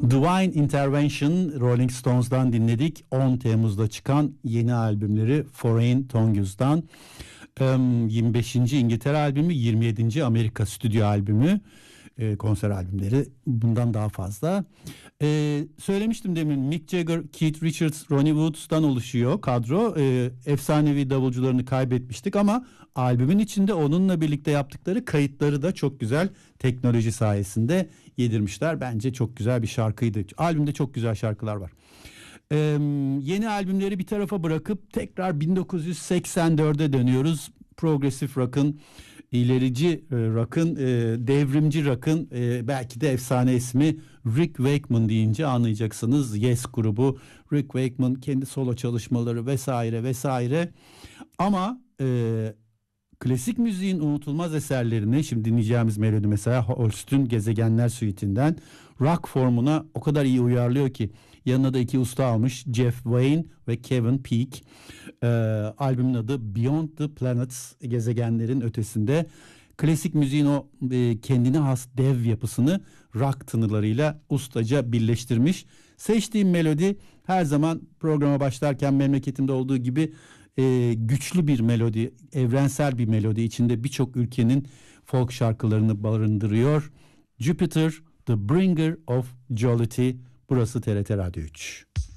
Divine Intervention Rolling Stones'dan dinledik. 10 Temmuz'da çıkan yeni albümleri Foreign Tongues'dan. 25. İngiltere albümü, 27. Amerika stüdyo albümü, konser albümleri bundan daha fazla. Söylemiştim demin, Mick Jagger, Keith Richards, Ronnie Woods'tan oluşuyor kadro. Efsanevi davulcularını kaybetmiştik ama albümün içinde onunla birlikte yaptıkları kayıtları da çok güzel teknoloji sayesinde yedirmişler. Bence çok güzel bir şarkıydı. Albümde çok güzel şarkılar var. Yeni albümleri bir tarafa bırakıp tekrar 1984'e dönüyoruz. Progressive rock'ın, ilerici rock'ın, devrimci rock'ın belki de efsane ismi Rick Wakeman deyince anlayacaksınız. Yes grubu, Rick Wakeman, kendi solo çalışmaları vesaire vesaire. Ama klasik müziğin unutulmaz eserlerini, şimdi dinleyeceğimiz melodi mesela Holst'ün Gezegenler Suite'inden, rock formuna o kadar iyi uyarlıyor ki yanına da iki usta almış, Jeff Wayne ve Kevin Peake. Albümün adı Beyond the Planets, gezegenlerin ötesinde. Klasik müziğin o kendine has dev yapısını rock tınılarıyla ustaca birleştirmiş. Seçtiğim melodi her zaman programa başlarken memleketimde olduğu gibi güçlü bir melodi, evrensel bir melodi, içinde birçok ülkenin folk şarkılarını barındırıyor. Jupiter, The Bringer of Jollity. Burası TRT Radyo 3.